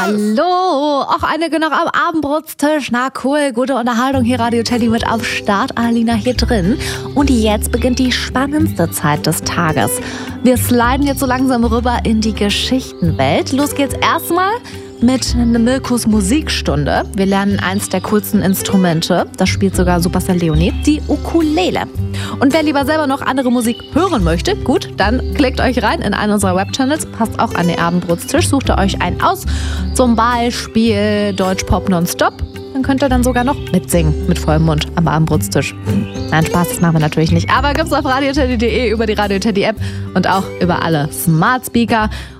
Hallo, auch einige noch am Abendbrotstisch. Na cool, gute Unterhaltung hier, Radio Teddy mit am Start, Alina hier drin. Und jetzt beginnt die spannendste Zeit des Tages. Wir sliden jetzt so langsam rüber in die Geschichtenwelt. Los geht's erstmal mit Milkos Musikstunde. Wir lernen eins der coolsten Instrumente, das spielt sogar Superstar Leonie, die Ukulele. Und wer lieber selber noch andere Musik hören möchte, gut, dann klickt euch rein in einen unserer Webchannels, passt auch an den Abendbrotstisch, sucht ihr euch einen aus, zum Beispiel Deutschpop Nonstop. Dann könnt ihr dann sogar noch mitsingen, mit vollem Mund am Abendbrotstisch. Nein, Spaß, das machen wir natürlich nicht. Aber gibt's auf radioteddy.de, über die Radio Teddy App und auch über alle Smart Speaker.